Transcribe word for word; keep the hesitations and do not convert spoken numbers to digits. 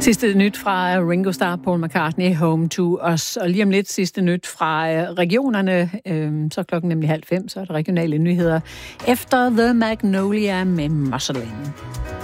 Sidste nyt fra Ringo Starr, Paul McCartney, Home to Us. Og lige om lidt sidste nyt fra regionerne. Så er klokken nemlig halv fem, så er det regionale nyheder. Efter The Magnolia med Musselin.